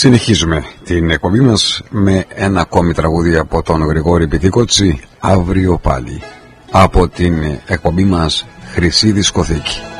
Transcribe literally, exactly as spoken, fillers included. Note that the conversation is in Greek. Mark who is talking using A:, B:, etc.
A: Συνεχίζουμε την εκπομπή μας με ένα ακόμη τραγούδι από τον Γρηγόρη Πιτίκοτσι, αύριο πάλι, από την εκπομπή μας Χρυσή Δισκοθήκη.